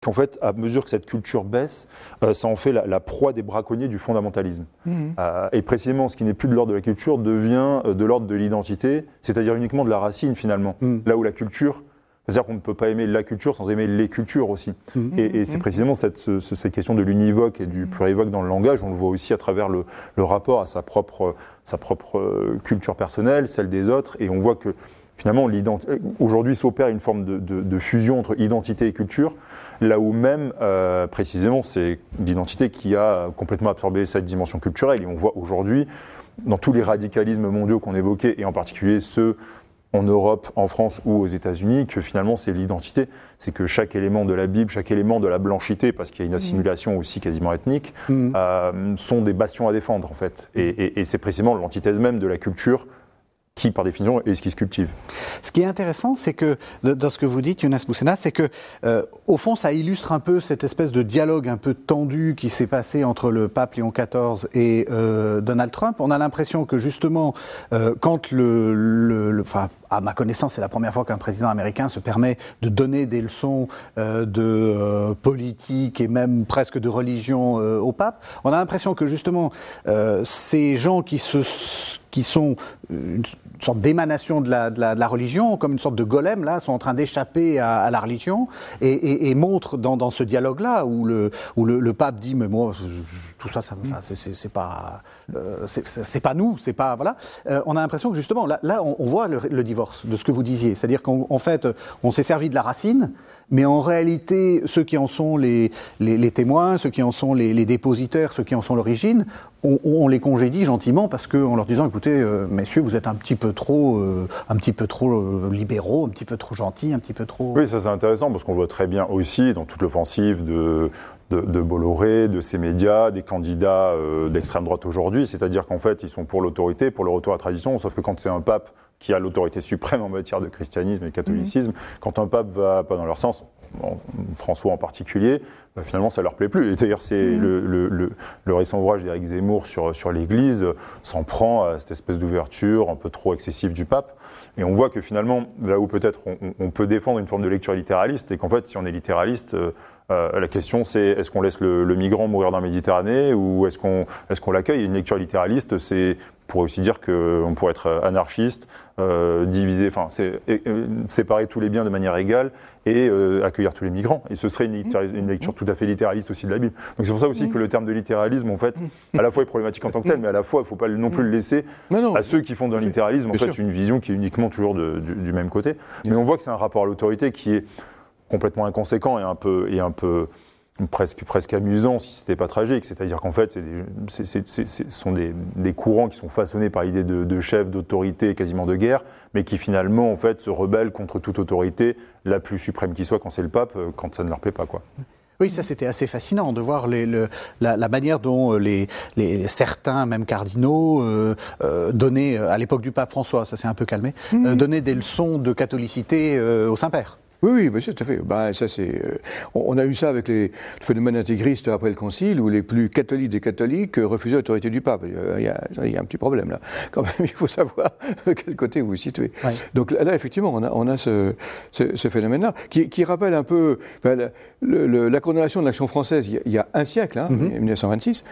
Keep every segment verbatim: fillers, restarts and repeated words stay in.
qu'en fait, à mesure que cette culture baisse, euh, ça en fait la, la proie des braconniers du fondamentalisme. Mmh. Euh, et précisément, ce qui n'est plus de l'ordre de la culture devient de l'ordre de l'identité, c'est-à-dire uniquement de la racine finalement. Mmh. Là où la culture, c'est-à-dire qu'on ne peut pas aimer la culture sans aimer les cultures aussi. Mmh. Et, et c'est précisément cette, ce, cette question de l'univoque et du plurivoque dans le langage, on le voit aussi à travers le, le rapport à sa propre, sa propre culture personnelle, celle des autres, et on voit que finalement, aujourd'hui s'opère une forme de, de, de fusion entre identité et culture, là où même, euh, précisément, c'est l'identité qui a complètement absorbé cette dimension culturelle. Et on voit aujourd'hui, dans tous les radicalismes mondiaux qu'on évoquait, et en particulier ceux en Europe, en France ou aux États-Unis, que finalement c'est l'identité. C'est que chaque élément de la Bible, chaque élément de la blanchité, parce qu'il y a une assimilation aussi quasiment ethnique, mmh. euh, sont des bastions à défendre en fait. Et, et, et c'est précisément l'antithèse même de la culture qui, par définition, est ce qui se cultive. Ce qui est intéressant, c'est que, dans ce que vous dites, Younes Boussena, c'est que, euh, au fond, ça illustre un peu cette espèce de dialogue un peu tendu qui s'est passé entre le pape Léon quatorze et euh, Donald Trump. On a l'impression que, justement, euh, quand le... le, le enfin, à ma connaissance, c'est la première fois qu'un président américain se permet de donner des leçons euh, de euh, politique et même presque de religion euh, au pape. On a l'impression que, justement, euh, ces gens qui se... qui sont une sorte d'émanation de la, de, la, de la religion, comme une sorte de golem, là, sont en train d'échapper à, à la religion et, et, et montrent dans, dans ce dialogue-là où le, où le, le pape dit « mais moi, tout ça, ça enfin, c'est, c'est, c'est pas, euh, c'est, c'est pas nous, c'est pas voilà. Euh, » On a l'impression que justement, là, là on, on voit le, le divorce de ce que vous disiez, c'est-à-dire qu'en en fait, on s'est servi de la racine. Mais en réalité, ceux qui en sont les, les, les témoins, ceux qui en sont les, les dépositaires, ceux qui en sont l'origine, on, on les congédie gentiment parce qu'en leur disant, écoutez, euh, messieurs, vous êtes un petit peu trop, euh, un petit peu trop euh, libéraux, un petit peu trop gentils, un petit peu trop... Oui, ça c'est intéressant parce qu'on voit très bien aussi dans toute l'offensive de... de, de Bolloré, de ces médias, des candidats euh, d'extrême droite aujourd'hui, c'est-à-dire qu'en fait, ils sont pour l'autorité, pour le retour à la tradition, sauf que quand c'est un pape qui a l'autorité suprême en matière de christianisme et de catholicisme, mmh. quand un pape va pas dans leur sens, bon, François en particulier, bah finalement ça leur plaît plus. Et d'ailleurs, c'est mmh. le, le, le, le récent ouvrage d'Éric Zemmour sur, sur l'Église s'en prend à cette espèce d'ouverture un peu trop excessive du pape. Et on voit que finalement, là où peut-être on, on peut défendre une forme de lecture littéraliste, et qu'en fait, si on est littéraliste, euh, euh, la question c'est est-ce qu'on laisse le, le migrant mourir dans la Méditerranée ou est-ce qu'on, est-ce qu'on l'accueille ? Une lecture littéraliste, c'est on pourrait aussi dire qu'on pourrait être anarchiste, euh, diviser, enfin, c'est, euh, séparer tous les biens de manière égale et euh, accueillir tous les migrants. Et ce serait une, une lecture tout à fait littéraliste aussi de la Bible. Donc c'est pour ça aussi que le terme de littéralisme, en fait, à la fois est problématique en tant que tel, mais à la fois, il ne faut pas non plus le laisser non, à ceux qui font d'un littéralisme, en fait, sûr. une vision qui est uniquement toujours de, du, du même côté. Mais on voit que c'est un rapport à l'autorité qui est complètement inconséquent et un peu... Et un peu presque, presque amusant si c'était pas tragique, c'est-à-dire qu'en fait c'est des, c'est, c'est, c'est, ce sont des, des courants qui sont façonnés par l'idée de, de chef, d'autorité, quasiment de guerre, mais qui finalement en fait se rebellent contre toute autorité, la plus suprême qui soit quand c'est le pape, quand ça ne leur plaît pas quoi. Oui, ça c'était assez fascinant de voir les, le, la, la manière dont les, les, certains, même cardinaux, euh, euh, donnaient, à l'époque du pape François, ça s'est un peu calmé, mmh. euh, donnaient des leçons de catholicité euh, au Saint-Père. Oui, oui, bien sûr, tout à fait. Ben, ça, c'est, euh, on a eu ça avec les, le phénomène intégriste après le Concile, où les plus catholiques des catholiques euh, refusaient l'autorité du pape. Il y, a, il y a un petit problème là. Quand même, il faut savoir quel côté vous vous situez. Ouais. Donc là, effectivement, on a, on a ce, ce, ce phénomène-là, qui, qui rappelle un peu ben, la, le, le, la condamnation de l'action française il y a, il y a un siècle, hein, mm-hmm. dix-neuf cent vingt-six,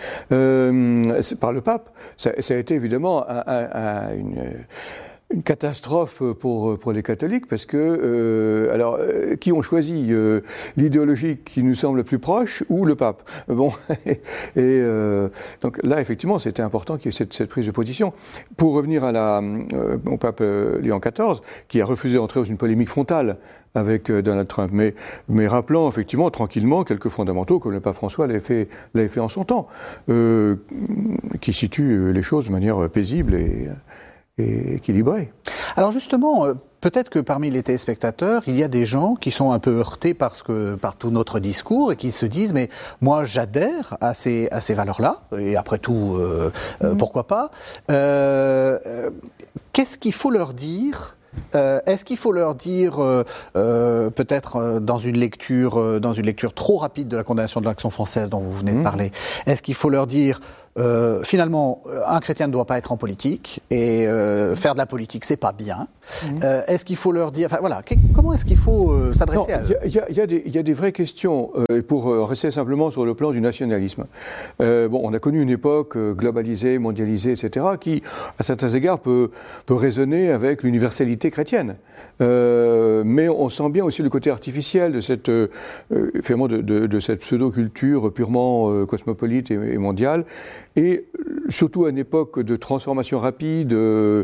euh, par le pape. Ça, ça a été évidemment un, un, un, une... Une catastrophe pour pour les catholiques parce que euh, alors euh, qui ont choisi euh, l'idéologie qui nous semble plus proche ou le pape. Bon et euh, donc là effectivement c'était important qu'il y ait cette, cette prise de position. Pour revenir à la euh, au pape euh, Léon quatorze qui a refusé d'entrer dans une polémique frontale avec euh, Donald Trump, mais mais rappelant effectivement tranquillement quelques fondamentaux comme le pape François l'avait fait l'avait fait en son temps, euh, qui situent les choses de manière paisible et et équilibré. Alors justement, euh, peut-être que parmi les téléspectateurs, il y a des gens qui sont un peu heurtés parce que, par tout notre discours et qui se disent « mais moi j'adhère à ces, à ces valeurs-là, et après tout, euh, mmh. euh, pourquoi pas euh, euh, ?» Qu'est-ce qu'il faut leur dire ? Euh, est-ce qu'il faut leur dire, euh, euh, peut-être euh, dans une lecture, euh, dans une lecture trop rapide de la condamnation de l'action française dont vous venez de parler, est-ce qu'il faut leur dire euh, finalement, un chrétien ne doit pas être en politique et euh, faire de la politique, c'est pas bien. Mmh. Euh, est-ce qu'il faut leur dire, enfin voilà, que, comment est-ce qu'il faut euh, s'adresser à eux? Il y, y, y, y a des vraies questions euh, pour euh, rester simplement sur le plan du nationalisme. Euh, bon, on a connu une époque euh, globalisée, mondialisée, et cetera, qui, à certains égards, peut, peut résonner avec l'universalité chrétienne. Euh, mais on sent bien aussi le côté artificiel de cette, euh, finalement de, de, de cette pseudo-culture purement euh, cosmopolite et, et mondiale, et surtout à une époque de transformation rapide euh,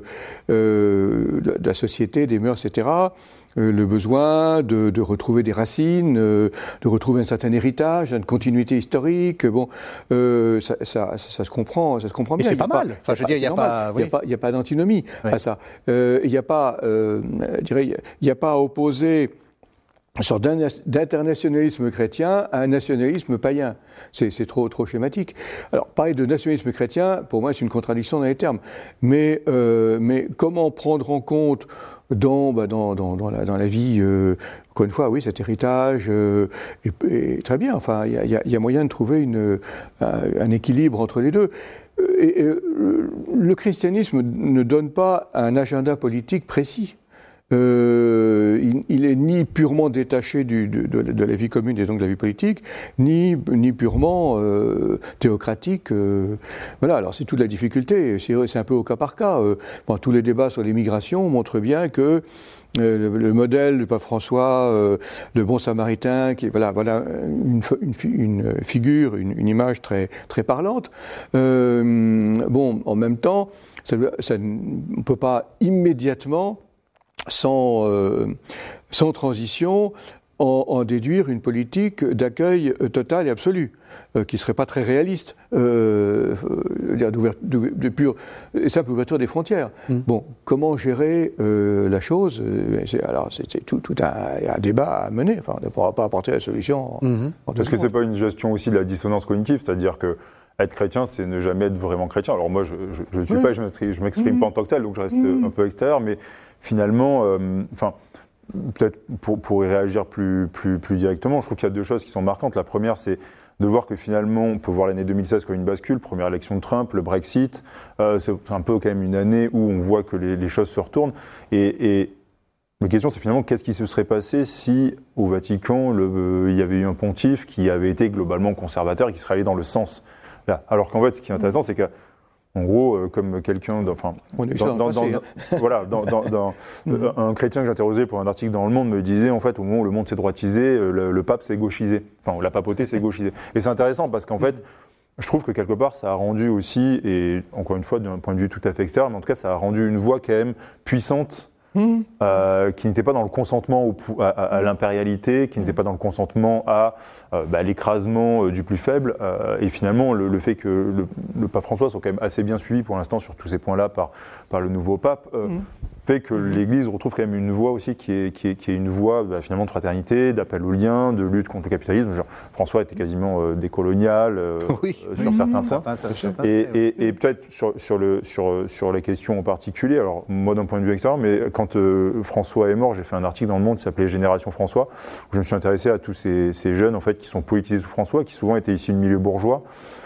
euh, de la société, des mœurs, et cetera. Euh, le besoin de, de retrouver des racines, euh, de retrouver un certain héritage, une continuité historique. Bon, euh, ça, ça, ça, ça se comprend, ça se comprend bien. Et c'est pas mal. Enfin, je veux dire, il n'y a pas, il n'y a pas, il n'y a pas d'antinomie oui. à ça. Euh, il n'y a pas, euh, je dirais, il n'y a pas à opposer une sorte d'internationalisme chrétien à un nationalisme païen. C'est, c'est trop, trop schématique. Alors, parler de nationalisme chrétien, pour moi, c'est une contradiction dans les termes. Mais, euh, mais comment prendre en compte dans, bah, dans, dans, dans, la, dans la vie, euh, encore une fois, oui, cet héritage euh, est, est très bien. Enfin, il y a, y a moyen de trouver une, un, un équilibre entre les deux. Et, et, le christianisme ne donne pas un agenda politique précis. Euh, il, il est ni purement détaché du, de, de, de la vie commune et donc de la vie politique, ni, ni purement euh, théocratique. Euh, voilà, alors c'est toute la difficulté, c'est, c'est un peu au cas par cas. Euh, bon, tous les débats sur l'immigration montrent bien que euh, le, le modèle du pape François, euh, le bon samaritain, qui voilà, voilà une, une, une figure, une, une image très, très parlante. Euh, bon, en même temps, ça, ça, on ne peut pas immédiatement Sans, euh, sans transition, en, en déduire une politique d'accueil total et absolu, euh, qui ne serait pas très réaliste, euh, euh, de, de pure et simple ouverture des frontières. Mmh. Bon, comment gérer euh, la chose c'est, Alors, c'est, c'est tout, tout un, un débat à mener. Enfin, on ne pourra pas apporter la solution. Mmh. En Parce que ce n'est pas une gestion aussi de la dissonance cognitive, c'est-à-dire que être chrétien, c'est ne jamais être vraiment chrétien. Alors moi, je ne suis oui. pas, je ne m'exprime mmh. pas en tant que tel, donc je reste mmh. un peu extérieur, mais finalement, euh, enfin, peut-être pour, pour y réagir plus, plus, plus directement, je trouve qu'il y a deux choses qui sont marquantes. La première, c'est de voir que finalement, on peut voir l'année deux mille seize comme une bascule, première élection de Trump, le Brexit, euh, c'est un peu quand même une année où on voit que les, les choses se retournent. Et, et la question, c'est finalement qu'est-ce qui se serait passé si, au Vatican, le, euh, il y avait eu un pontife qui avait été globalement conservateur et qui serait allé dans le sens là. Alors qu'en fait, ce qui est intéressant, c'est que en gros, euh, comme quelqu'un, enfin, dans, dans, dans, dans, voilà, dans, dans, dans euh, un chrétien que j'interrogeais pour un article dans Le Monde me disait, en fait, au moment où le monde s'est droitisé, le, le pape s'est gauchisé. Enfin, la papauté s'est gauchisée. Et c'est intéressant parce qu'en fait, je trouve que quelque part, ça a rendu aussi, et encore une fois, d'un point de vue tout à fait extérieur, mais en tout cas, ça a rendu une voix quand même puissante. Mmh. Euh, qui n'était pas dans le consentement au, à, à, à l'impérialité, qui n'était pas dans le consentement à euh, bah, l'écrasement euh, du plus faible. Euh, et finalement, le, le fait que le, le pape François soit quand même assez bien suivi pour l'instant sur tous ces points-là par, par le nouveau pape, euh, mmh. fait que mmh. l'Église retrouve quand même une voix aussi qui est, qui est, qui est une voix bah, finalement de fraternité, d'appel au lien, de lutte contre le capitalisme. Genre, François était quasiment euh, décolonial euh, oui. euh, sur mmh. certains points. Certains, certains, et, et, et peut-être sur, sur, le, sur, sur la question en particulier, alors moi d'un point de vue extérieur, mais quand Quand euh, François est mort, j'ai fait un article dans Le Monde qui s'appelait Génération François, où je me suis intéressé à tous ces, ces jeunes en fait, qui sont politisés sous François, qui souvent étaient issus du milieu bourgeois,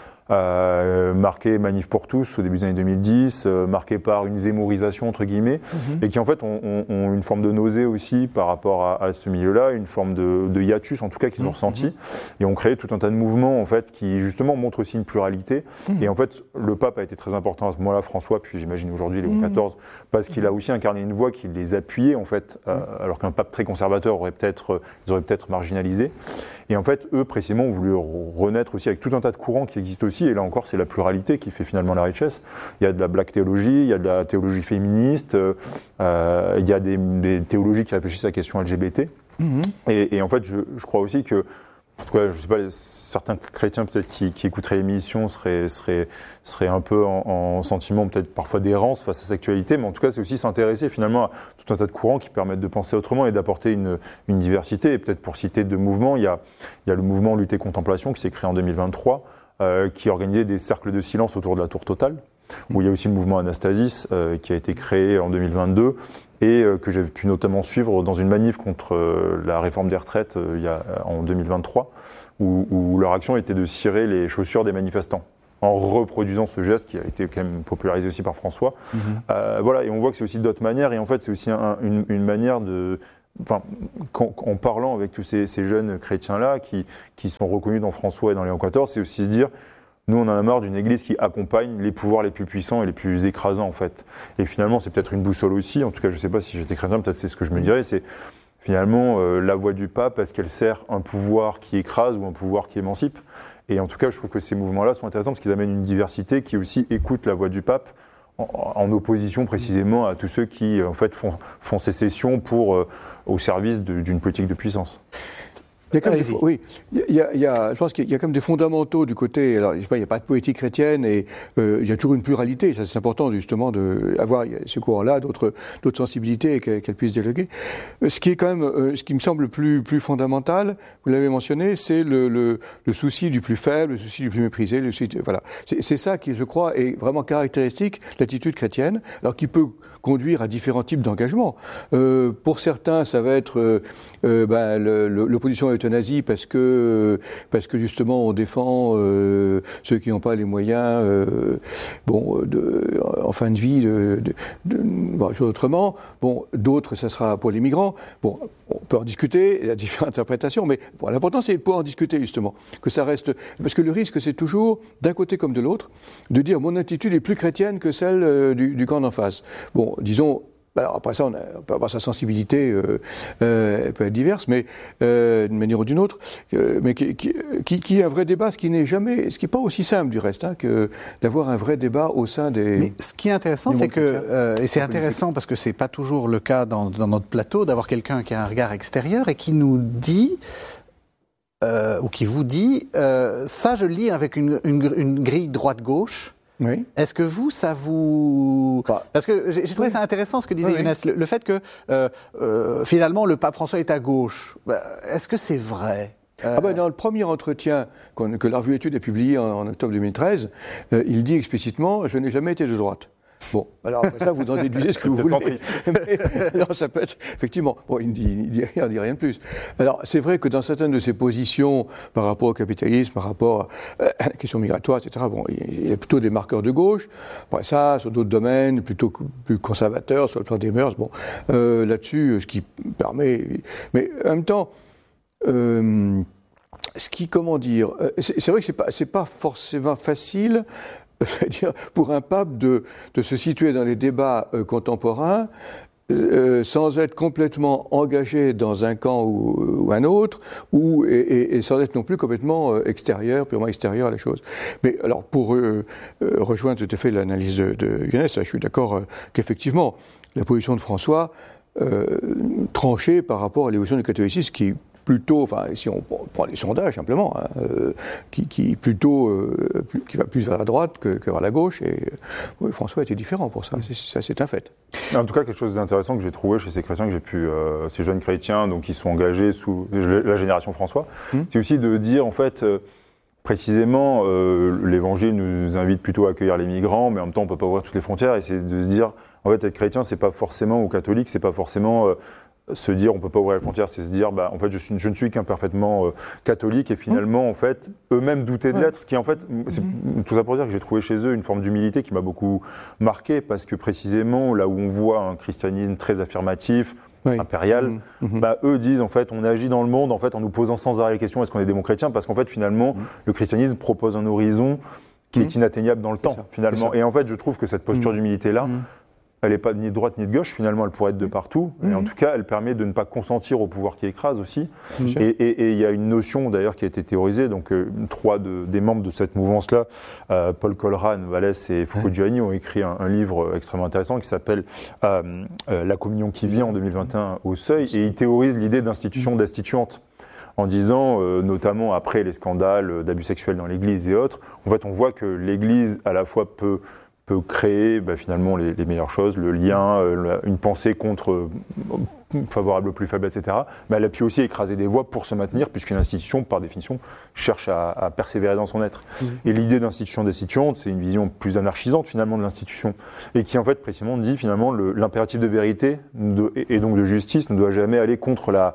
euh, marqués Manif pour tous au début des années deux mille dix, euh, marqués par une zémorisation entre guillemets, mm-hmm. et qui en fait ont, ont, ont une forme de nausée aussi par rapport à, à ce milieu-là, une forme de, de hiatus en tout cas qu'ils ont mm-hmm. ressenti, et ont créé tout un tas de mouvements en fait qui justement montrent aussi une pluralité. Mm-hmm. Et en fait, le pape a été très important à ce moment-là, François, puis j'imagine aujourd'hui Léon quatorze, parce qu'il a aussi incarné une voix qui les appuyait en fait, euh, alors qu'un pape très conservateur aurait peut-être, ils auraient peut-être marginalisé. Et en fait, eux précisément ont voulu renaître aussi avec tout un tas de courants qui existent aussi. Et là encore, c'est la pluralité qui fait finalement la richesse. Il y a de la black théologie, il y a de la théologie féministe, euh, il y a des, des théologies qui réfléchissent à la question L G B T. Mm-hmm. Et, et en fait, je, je crois aussi que, en tout cas, je sais pas, certains chrétiens peut-être qui, qui écouteraient l'émission seraient, seraient, seraient un peu en, en sentiment peut-être parfois d'errance face à cette actualité, mais en tout cas, c'est aussi s'intéresser finalement à tout un tas de courants qui permettent de penser autrement et d'apporter une, une diversité. Et peut-être pour citer deux mouvements, il y a, il y a le mouvement Lutte et Contemplation qui s'est créé en deux mille vingt-trois, euh, qui organisait des cercles de silence autour de la Tour Totale, où il y a aussi le mouvement Anastasis euh, qui a été créé en deux mille vingt-deux et euh, que j'ai pu notamment suivre dans une manif contre euh, la réforme des retraites euh, il y a, en deux mille vingt-trois, où, où leur action était de cirer les chaussures des manifestants. en reproduisant ce geste qui a été quand même popularisé aussi par François. Mmh. Euh, voilà, et on voit que c'est aussi d'autres manières, et en fait c'est aussi un, une, une manière de... Enfin, quand, en parlant avec tous ces, ces jeunes chrétiens-là qui, qui sont reconnus dans François et dans Léon quatorze, c'est aussi se dire, nous on en a marre d'une église qui accompagne les pouvoirs les plus puissants et les plus écrasants en fait. Et finalement c'est peut-être une boussole aussi, en tout cas je ne sais pas si j'étais chrétien, peut-être c'est ce que je me dirais, c'est finalement euh, la voix du pape, est-ce qu'elle sert un pouvoir qui écrase ou un pouvoir qui émancipe ? Et en tout cas, je trouve que ces mouvements-là sont intéressants parce qu'ils amènent une diversité qui aussi écoute la voix du pape en, en opposition précisément à tous ceux qui en fait font, font sécession pour, euh, au service de, d'une politique de puissance. Il y a quand même des, oui, il y a, il y a, je pense qu'il y a quand même des fondamentaux du côté. Alors, je sais pas, il n'y a pas de poétique chrétienne et euh, il y a toujours une pluralité. Ça, c'est important justement d'avoir ce courant-là, d'autres, d'autres sensibilités qu'elles qu'elle puissent dialoguer. Ce qui est quand même, euh, ce qui me semble plus, plus fondamental, vous l'avez mentionné, c'est le, le, le souci du plus faible, le souci du plus méprisé. Le souci, voilà, c'est, c'est ça qui, je crois, est vraiment caractéristique de l'attitude chrétienne. Alors, qui peut conduire à différents types d'engagements. Euh, pour certains, ça va être euh, euh, ben, le, le, l'opposition à l'euthanasie parce que, parce que justement on défend euh, ceux qui n'ont pas les moyens euh, bon, de, en fin de vie de, de, de, bon, autrement. Bon, d'autres, ça sera pour les migrants. Bon, on peut en discuter, il y a différentes interprétations, mais bon, l'important c'est de pouvoir en discuter justement, que ça reste... Parce que le risque c'est toujours, d'un côté comme de l'autre, de dire mon attitude est plus chrétienne que celle euh, du, du camp d'en face. Bon, disons... Alors après ça, on, a, on peut avoir sa sensibilité, euh, euh, elle peut être diverse, mais euh, d'une manière ou d'une autre, euh, mais qui, qui, qui, qui est un vrai débat, ce qui n'est jamais, ce qui n'est pas aussi simple du reste, hein, que d'avoir un vrai débat au sein des. Mais ce qui est intéressant, c'est que, euh, et c'est intéressant parce que c'est pas toujours le cas dans, dans notre plateau, d'avoir quelqu'un qui a un regard extérieur et qui nous dit. Euh, ou qui vous dit, euh, ça je le lis avec une, une, une grille droite-gauche. Oui. Est-ce que vous, ça vous... Bah, parce que j'ai, j'ai trouvé oui. ça intéressant ce que disait oui, Younes, oui. le, le fait que euh, euh, finalement le pape François est à gauche. Bah, est-ce que c'est vrai ? Euh... Ah ben, dans le premier entretien que la revue Études a publié en, en octobre deux mille treize, euh, il dit explicitement « Je n'ai jamais été de droite ». Bon, alors après ça, vous en déduisez ce que vous voulez. Mais, alors, ça peut être, effectivement, bon, il ne dit, il dit rien, il dit rien de plus. Alors, c'est vrai que dans certaines de ses positions, par rapport au capitalisme, par rapport à la question migratoire, et cetera, bon, il y a plutôt des marqueurs de gauche. Après ça, sur d'autres domaines, plutôt plus conservateurs, sur le plan des mœurs, bon, euh, là-dessus, ce qui permet... Mais en même temps... Euh, ce qui, comment dire... C'est, c'est vrai que c'est pas, c'est pas forcément facile... C'est-à-dire, pour un pape de, de se situer dans les débats euh, contemporains euh, sans être complètement engagé dans un camp ou, ou un autre, ou, et, et, et sans être non plus complètement euh, extérieur, purement extérieur à la chose. Mais alors, pour euh, euh, rejoindre tout à fait l'analyse de, de Younes, je suis d'accord euh, qu'effectivement, la position de François euh, tranchée par rapport à l'évolution du catholicisme qui plutôt, enfin, si on prend les sondages simplement, hein, euh, qui, qui plutôt, euh, plus, qui va plus vers la droite que, que vers la gauche. Et euh, François était différent pour ça. C'est, ça, c'est un fait. En tout cas, quelque chose d'intéressant que j'ai trouvé chez ces chrétiens que j'ai pu, euh, ces jeunes chrétiens, donc qui sont engagés sous la génération François, hum. c'est aussi de dire en fait. Euh, Précisément, euh, l'Évangile nous invite plutôt à accueillir les migrants, mais en même temps, on ne peut pas ouvrir toutes les frontières. Et c'est de se dire, en fait, être chrétien, c'est pas forcément, ou catholique, c'est pas forcément euh, se dire, on peut pas ouvrir les frontières, c'est se dire, bah, en fait, je, suis, je ne suis qu'un parfaitement euh, catholique, et finalement, en fait, eux-mêmes doutaient de l'être. Ce qui, en fait, c'est tout ça pour dire que j'ai trouvé chez eux une forme d'humilité qui m'a beaucoup marqué, parce que précisément, là où on voit un christianisme très affirmatif, oui. impérial, mmh. bah, eux disent en fait on agit dans le monde en fait en nous posant sans arrêt la question est-ce qu'on est des bons chrétiens, parce qu'en fait finalement mmh. le christianisme propose un horizon qui mmh. est inatteignable dans le temps finalement, et en fait je trouve que cette posture mmh. d'humilité là mmh. elle n'est pas ni de droite ni de gauche, finalement elle pourrait être de partout, mmh. et en tout cas elle permet de ne pas consentir au pouvoir qui écrase aussi, mmh. et il y a une notion d'ailleurs qui a été théorisée, donc euh, trois de, des membres de cette mouvance là, euh, Paul Colran, Vallès et Foucault-Giuliani ont écrit un, un livre extrêmement intéressant qui s'appelle euh, euh, La communion qui vient en deux mille vingt et un au Seuil, et ils théorisent l'idée d'institution destituante en disant, euh, notamment après les scandales d'abus sexuels dans l'Église et autres, en fait on voit que l'Église à la fois peut peut créer bah, finalement les, les meilleures choses, le lien, euh, une pensée contre euh, favorable aux plus faibles, et cetera. Mais elle a pu aussi écraser des voix pour se maintenir, puisqu'une institution, par définition, cherche à, à persévérer dans son être. Mmh. Et l'idée d'institution destituante, c'est une vision plus anarchisante finalement de l'institution, et qui en fait précisément dit finalement le, l'impératif de vérité de, et, et donc de justice ne doit jamais aller contre la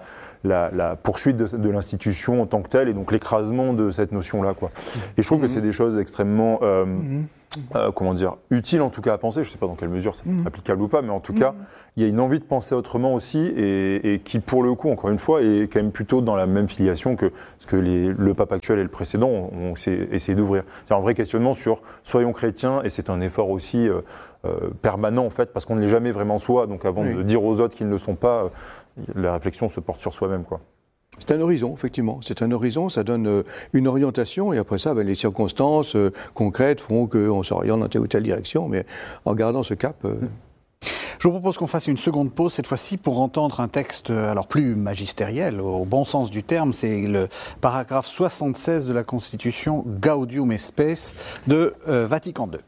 la, la poursuite de, de l'institution en tant que telle, et donc l'écrasement de cette notion-là, quoi. Et je trouve mmh. que c'est des choses extrêmement, euh, mmh. euh, comment dire, utiles en tout cas à penser. Je ne sais pas dans quelle mesure c'est mmh. applicable ou pas, mais en tout mmh. cas, il y a une envie de penser autrement aussi, et, et qui, pour le coup, encore une fois, est quand même plutôt dans la même filiation que ce que les, le pape actuel et le précédent ont, ont essayé d'ouvrir. C'est un vrai questionnement sur soyons chrétiens, et c'est un effort aussi euh, euh, permanent en fait, parce qu'on ne l'est jamais vraiment soi. Donc avant oui. de dire aux autres qu'ils ne le sont pas, euh, la réflexion se porte sur soi-même, quoi. C'est un horizon, effectivement. C'est un horizon, ça donne euh, une orientation, et après ça, ben, les circonstances euh, concrètes feront qu'on s'oriente dans telle ou telle direction, mais en gardant ce cap... Euh... Je vous propose qu'on fasse une seconde pause, cette fois-ci, pour entendre un texte alors plus magistériel, au bon sens du terme. C'est le paragraphe soixante-seize de la Constitution Gaudium et Spes de euh, Vatican deux.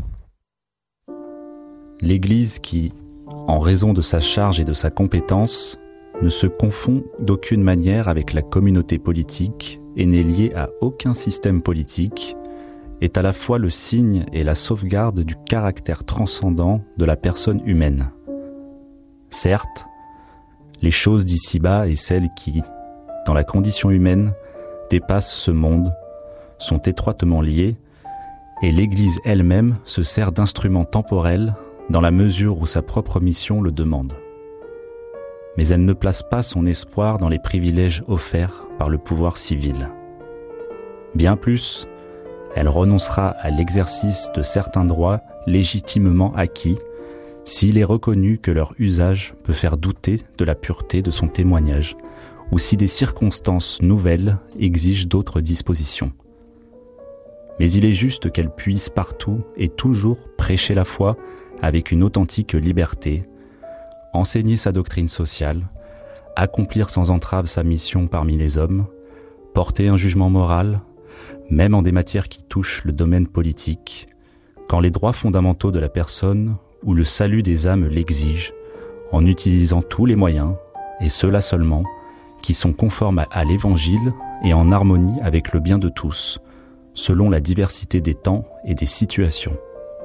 L'Église qui, en raison de sa charge et de sa compétence, ne se confond d'aucune manière avec la communauté politique et n'est liée à aucun système politique, est à la fois le signe et la sauvegarde du caractère transcendant de la personne humaine. Certes, les choses d'ici-bas et celles qui, dans la condition humaine, dépassent ce monde, sont étroitement liées, et l'Église elle-même se sert d'instruments temporels dans la mesure où sa propre mission le demande. Mais elle ne place pas son espoir dans les privilèges offerts par le pouvoir civil. Bien plus, elle renoncera à l'exercice de certains droits légitimement acquis s'il est reconnu que leur usage peut faire douter de la pureté de son témoignage ou si des circonstances nouvelles exigent d'autres dispositions. Mais il est juste qu'elle puisse partout et toujours prêcher la foi avec une authentique liberté, enseigner sa doctrine sociale, accomplir sans entrave sa mission parmi les hommes, porter un jugement moral, même en des matières qui touchent le domaine politique, quand les droits fondamentaux de la personne ou le salut des âmes l'exigent, en utilisant tous les moyens, et ceux-là seulement, qui sont conformes à, à l'Évangile et en harmonie avec le bien de tous, selon la diversité des temps et des situations.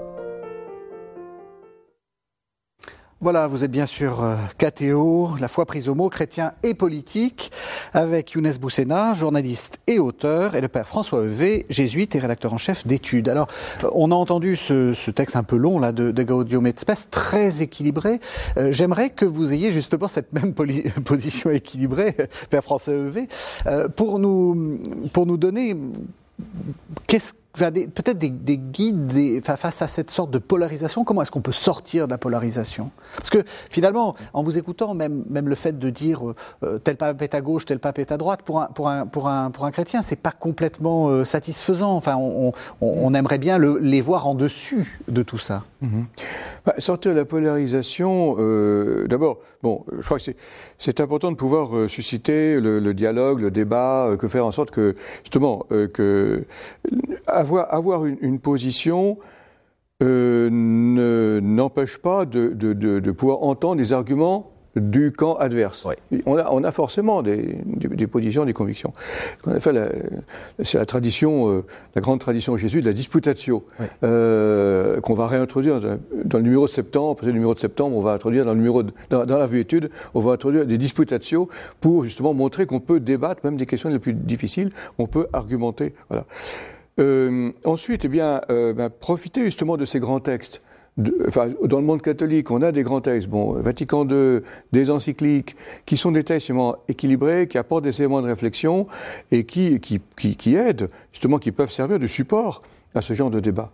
Voilà, vous êtes bien sûr euh, K T O, la foi prise au mot, chrétien et politique, avec Younes Boussena, journaliste et auteur, et le père François Heuvet, jésuite et rédacteur en chef d'études. Alors, euh, on a entendu ce, ce texte un peu long là de, de Gaudium et Spes, très équilibré. Euh, j'aimerais que vous ayez justement cette même poli- position équilibrée, père François Heuvet, euh, pour nous pour nous donner qu'est-ce peut-être des, des guides des, face à cette sorte de polarisation. Comment est-ce qu'on peut sortir de la polarisation ? Parce que finalement, en vous écoutant, même, même le fait de dire euh, tel pape est à gauche, tel pape est à droite, pour un, pour un, pour un, pour un chrétien, c'est pas complètement euh, satisfaisant. Enfin, on, on, on aimerait bien le, les voir en dessus de tout ça. Mmh. Bah, sortir de la polarisation, euh, d'abord, bon, je crois que c'est, c'est important de pouvoir euh, susciter le, le dialogue, le débat, euh, que faire en sorte que, justement, euh, que avoir, avoir une, une position euh, ne, n'empêche pas de, de, de, de pouvoir entendre des arguments du camp adverse. Oui. On, a, on a forcément des, des, des positions, des convictions. On a fait la, c'est la tradition, euh, la grande tradition jésuite de la disputatio, oui. euh, qu'on va réintroduire dans, dans le numéro de septembre. Après le numéro de septembre, on va introduire dans le numéro de, dans, dans la vue étude, on va introduire des disputatio pour justement montrer qu'on peut débattre même des questions les plus difficiles, on peut argumenter. Voilà. Euh, ensuite, eh bien, euh, ben, profiter justement de ces grands textes. De, enfin, dans le monde catholique, on a des grands textes, bon, Vatican deux, des encycliques, qui sont des textes justement équilibrés, qui apportent des éléments de réflexion et qui, qui, qui, qui aident, justement, qui peuvent servir de support à ce genre de débat.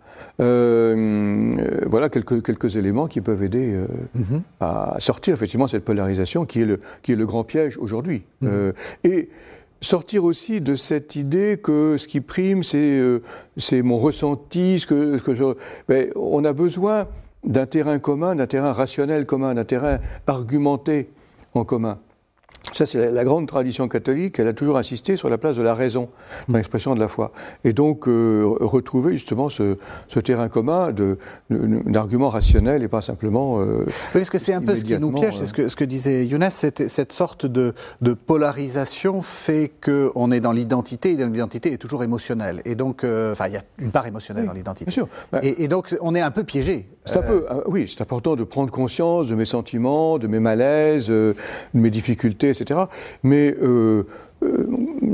Euh, euh, voilà quelques, quelques éléments qui peuvent aider euh, mm-hmm. à sortir effectivement cette polarisation qui est le, qui est le grand piège aujourd'hui. Mm-hmm. Euh, et sortir aussi de cette idée que ce qui prime, c'est, euh, c'est mon ressenti, ce que, ce que je... Mais on a besoin d'un terrain commun, d'un terrain rationnel commun, d'un terrain argumenté en commun. Ça, c'est la, la grande tradition catholique, elle a toujours insisté sur la place de la raison dans l'expression de la foi. Et donc, euh, retrouver justement ce, ce terrain commun de, de, d'arguments rationnels et pas simplement... Euh, oui, parce que c'est un peu ce qui nous piège, c'est ce que, ce que disait Younes, cette, cette sorte de, de polarisation fait qu'on est dans l'identité, et l'identité est toujours émotionnelle. Et donc, euh, enfin, il y a une part émotionnelle oui, dans l'identité. Bien sûr. Et, et donc, on est un peu piégé. C'est un Euh, peu, euh, oui, c'est important de prendre conscience de mes sentiments, de mes malaises, euh, de mes difficultés, et cetera. Mais euh, euh,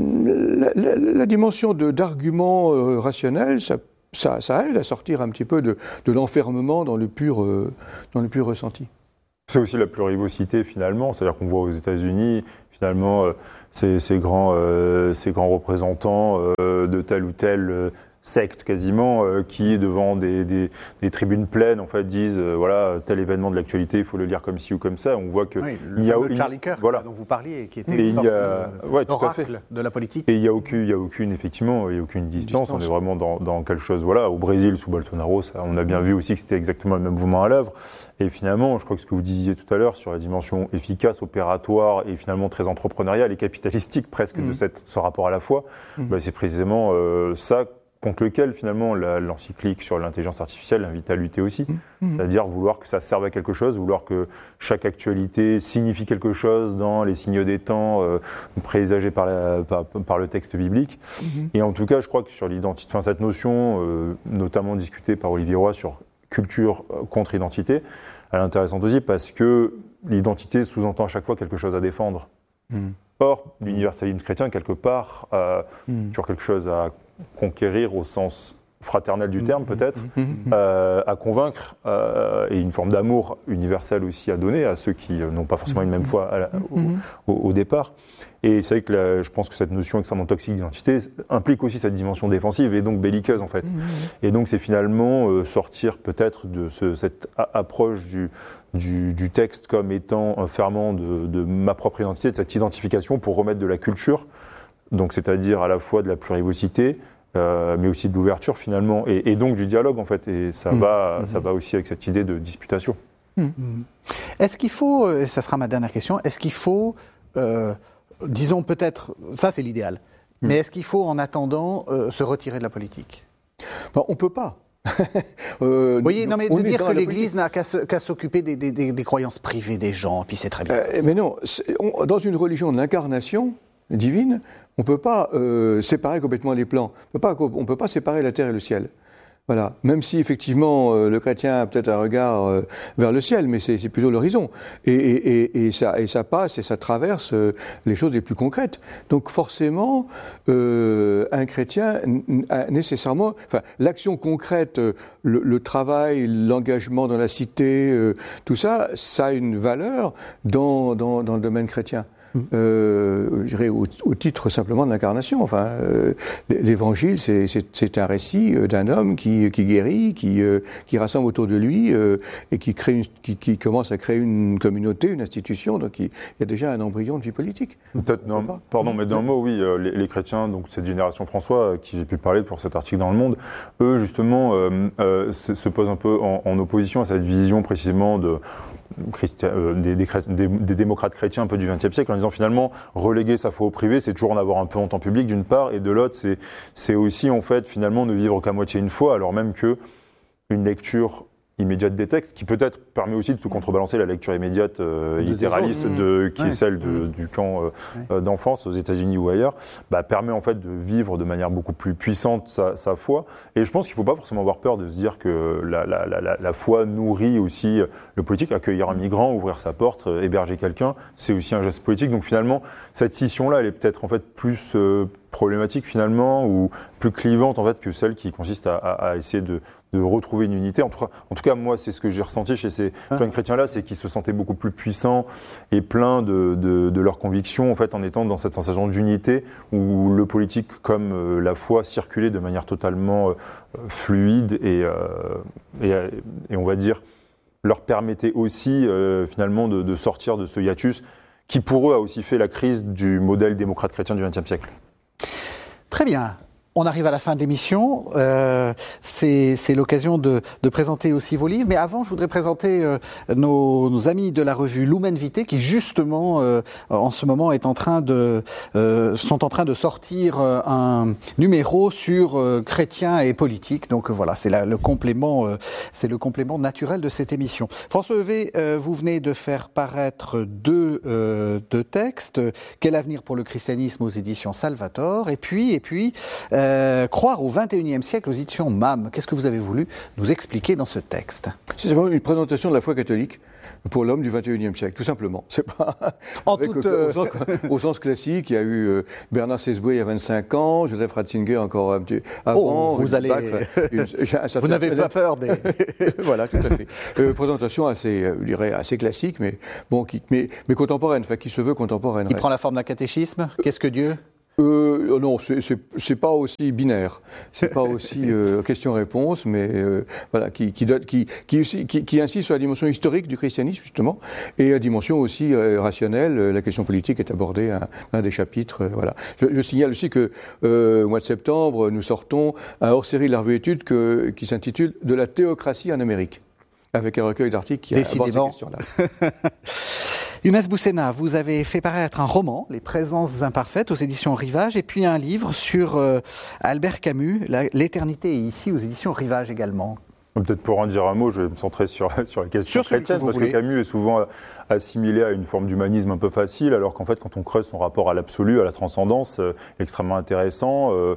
la, la, la dimension de, d'argument euh, rationnel, ça, ça, ça aide à sortir un petit peu de, de l'enfermement dans le pur, euh, dans le pur ressenti. C'est aussi la plurivocité finalement, c'est-à-dire qu'on voit aux États-Unis finalement euh, ces, ces, grands, euh, ces grands représentants euh, de telle ou telle euh, secte quasiment, euh, qui devant des, des, des tribunes pleines en fait disent euh, voilà tel événement de l'actualité il faut le lire comme ci ou comme ça. On voit que oui, le il y a fameux il, Charlie Kirk voilà. dont vous parliez, qui était Et une il sorte y a, de, ouais, tout à fait. d'oracle de la politique. Et il y a aucune, il y a aucune effectivement, il y a aucune distance. distance. On est vraiment dans, dans quelque chose. Voilà, au Brésil sous Bolsonaro, ça, on a bien vu aussi que c'était exactement le même mouvement à l'œuvre. Et finalement, je crois que ce que vous disiez tout à l'heure sur la dimension efficace, opératoire et finalement très entrepreneuriale et capitalistique presque mmh. de cette, ce rapport à la foi, mmh. bah, c'est précisément euh, ça contre lequel finalement la, l'encyclique sur l'intelligence artificielle invite à lutter aussi, mmh. c'est-à-dire vouloir que ça serve à quelque chose, vouloir que chaque actualité signifie quelque chose dans les signes des temps euh, présagés par, la, par, par le texte biblique. Mmh. Et en tout cas, je crois que sur l'identité, enfin, cette notion, euh, notamment discutée par Olivier Roy sur culture contre identité, elle est intéressante aussi parce que l'identité sous-entend à chaque fois quelque chose à défendre. Mmh. Or, l'universalisme chrétien, quelque part, euh, mmh. sur quelque chose à conquérir au sens fraternel du terme, peut-être, mmh. euh, à convaincre, euh, et une forme d'amour universel aussi à donner à ceux qui n'ont pas forcément une même foi à la, au, au, au départ. Et c'est vrai que la, je pense que cette notion extrêmement toxique d'identité implique aussi cette dimension défensive et donc belliqueuse, en fait. Mmh. Et donc, c'est finalement euh, sortir peut-être de ce, cette a- approche du Du, du texte comme étant un ferment de, de ma propre identité, de cette identification pour remettre de la culture, donc c'est-à-dire à la fois de la plurivocité, euh, mais aussi de l'ouverture finalement, et, et donc du dialogue en fait, et ça, mmh. va, mmh. ça va aussi avec cette idée de disputation. Mmh. Est-ce qu'il faut, et ça sera ma dernière question, est-ce qu'il faut, euh, disons peut-être, ça c'est l'idéal, mmh. mais est-ce qu'il faut en attendant euh, se retirer de la politique ? Ben, on ne peut pas. euh, Vous voyez, non mais de dire que l'Église n'a qu'à, se, qu'à s'occuper des, des, des, des croyances privées des gens, puis c'est très bien. Euh, mais non, on, dans une religion de l'incarnation divine, on ne peut pas euh, séparer complètement les plans. On ne peut pas séparer la terre et le ciel. Voilà. Même si effectivement euh, le chrétien a peut-être un regard euh, vers le ciel, mais c'est, c'est plutôt l'horizon. Et, et, et, et, ça, et ça passe et ça traverse euh, les choses les plus concrètes. Donc forcément, euh, un chrétien a nécessairement, enfin, l'action concrète, le, le travail, l'engagement dans la cité, euh, tout ça, ça a une valeur dans, dans, dans le domaine chrétien. Euh, je dirais au, au titre simplement de l'incarnation. Enfin, euh, l'évangile, c'est, c'est, c'est un récit d'un homme qui, qui guérit, qui, euh, qui rassemble autour de lui euh, et qui, crée une, qui, qui commence à créer une communauté, une institution. Donc il, il y a déjà un embryon de vie politique. Peut-être, non, pardon, mais d'un mot, oui, euh, les, les chrétiens, donc cette génération François, à qui j'ai pu parler pour cet article dans Le Monde, eux, justement, euh, euh, se, se posent un peu en, en opposition à cette vision précisément de Christi- euh, des, des, des, des démocrates chrétiens un peu du vingtième siècle, en disant finalement reléguer sa foi au privé, c'est toujours en avoir un peu en temps public d'une part, et de l'autre, c'est, c'est aussi en fait finalement ne vivre qu'à moitié une foi, alors même que une lecture immédiate des textes, qui peut-être permet aussi de tout contrebalancer la lecture immédiate euh, littéraliste de, qui ouais. est celle de, ouais. du camp euh, ouais. d'enfance aux États-Unis ou ailleurs, bah, permet en fait de vivre de manière beaucoup plus puissante sa, sa foi. Et je pense qu'il ne faut pas forcément avoir peur de se dire que la, la, la, la foi nourrit aussi le politique. Accueillir un migrant, ouvrir sa porte, héberger quelqu'un, c'est aussi un geste politique. Donc finalement, cette scission-là, elle est peut-être en fait plus euh, problématique finalement, ou plus clivante en fait que celle qui consiste à, à, à essayer de de retrouver une unité. En tout cas, en tout cas, moi, c'est ce que j'ai ressenti chez ces ah. jeunes chrétiens-là, c'est qu'ils se sentaient beaucoup plus puissants et pleins de, de, de leurs convictions, en fait, en étant dans cette sensation d'unité où le politique, comme euh, la foi, circulait de manière totalement euh, fluide et, euh, et, et, on va dire, leur permettait aussi, euh, finalement, de, de sortir de ce hiatus qui, pour eux, a aussi fait la crise du modèle démocrate chrétien du vingtième siècle. Très bien. On arrive à la fin de l'émission, euh, c'est, c'est l'occasion de, de présenter aussi vos livres, mais avant je voudrais présenter euh, nos, nos amis de la revue Lumen Vitae qui justement euh, en ce moment est en train de, euh, sont en train de sortir euh, un numéro sur euh, chrétiens et politique, donc euh, voilà, c'est la, le complément, euh, c'est le complément naturel de cette émission. François Heuvet, euh, vous venez de faire paraître deux, euh, deux textes, Quel avenir pour le christianisme aux éditions Salvator, et puis, et puis euh, Euh, croire au vingt et unième siècle aux éditions M A M. Qu'est-ce que vous avez voulu nous expliquer dans ce texte? C'est vraiment une présentation de la foi catholique pour l'homme du vingt et unième siècle, tout simplement. C'est pas en avec, toute, au, euh... au, sens, au sens classique. Il y a eu euh, Bernard Sesboué il y a vingt-cinq ans, Joseph Ratzinger encore un petit avant. Oh, vous allez, Bach, une, une, vous n'avez pas peur des. Voilà, tout à fait. Euh, présentation assez, euh, je dirais, assez classique, mais bon, qui, mais, mais contemporaine, enfin, qui se veut contemporaine. Il prend la forme d'un catéchisme. Qu'est-ce que Dieu? Euh, non, c'est, c'est, c'est pas aussi binaire, c'est pas aussi euh, question-réponse, mais euh, voilà, qui, qui, qui, qui, qui, qui insiste sur la dimension historique du christianisme justement, et la dimension aussi euh, rationnelle. La question politique est abordée à un des chapitres. Euh, voilà. Je, je signale aussi que euh, au mois de septembre, nous sortons un hors-série de la revue Études que, qui s'intitule « De la théocratie en Amérique », avec un recueil d'articles qui aborde ces questions-là. Younes Boussena, vous avez fait paraître un roman, Les Présences imparfaites, aux éditions Rivage, et puis un livre sur euh, Albert Camus, la, L'éternité est ici, aux éditions Rivage également. Peut-être pour en dire un mot, je vais me centrer sur, sur la question sur chrétienne, que parce voulez. que Camus est souvent assimilé à une forme d'humanisme un peu facile, alors qu'en fait, quand on creuse son rapport à l'absolu, à la transcendance, euh, extrêmement intéressant. Euh,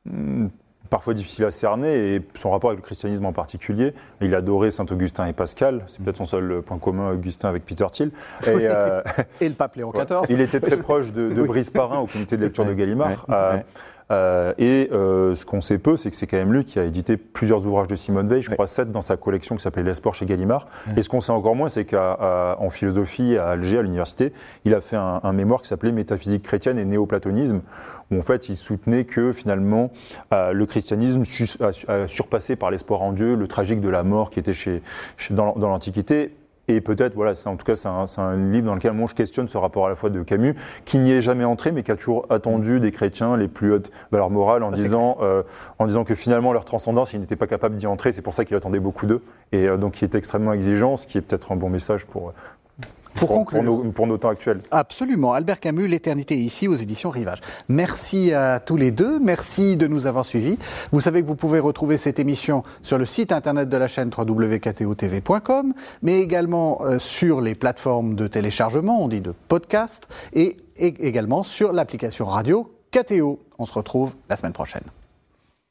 parfois difficile à cerner, et son rapport avec le christianisme en particulier. Il adorait Saint-Augustin et Pascal, c'est peut-être son seul point commun, Augustin, avec Peter Thiel. Et, euh, et le pape Léon quatorze. Il était très proche de, de oui. Brice Parrain au comité de lecture de Gallimard. Ouais, euh, ouais. Euh, et euh, ce qu'on sait peu, c'est que c'est quand même lui qui a édité plusieurs ouvrages de Simone Veil, je crois ouais. sept dans sa collection qui s'appelait L'Espoir chez Gallimard. Ouais. Et ce qu'on sait encore moins, c'est qu'en philosophie, à Alger, à l'université, il a fait un, un mémoire qui s'appelait Métaphysique chrétienne et néoplatonisme, où en fait il soutenait que finalement euh, le christianisme sus, a, a surpassé par l'espoir en Dieu le tragique de la mort qui était chez, chez, dans, dans l'Antiquité. Et peut-être, voilà, c'est, en tout cas, c'est un, c'est un livre dans lequel moi je questionne ce rapport à la fois de Camus, qui n'y est jamais entré, mais qui a toujours attendu des chrétiens les plus hautes valeurs morales en, ah, disant, euh, en disant que finalement leur transcendance, ils n'étaient pas capables d'y entrer, c'est pour ça qu'il attendait beaucoup d'eux. Et euh, donc, il est extrêmement exigeant, ce qui est peut-être un bon message pour, pour, pour, pour, nos, pour nos temps actuels. Absolument. Albert Camus, L'éternité est ici, aux éditions Rivage. Merci à tous les deux. Merci de nous avoir suivis. Vous savez que vous pouvez retrouver cette émission sur le site internet de la chaîne w w w point k t o t v point com, mais également euh, sur les plateformes de téléchargement, on dit de podcast, et, et également sur l'application radio K T O. On se retrouve la semaine prochaine.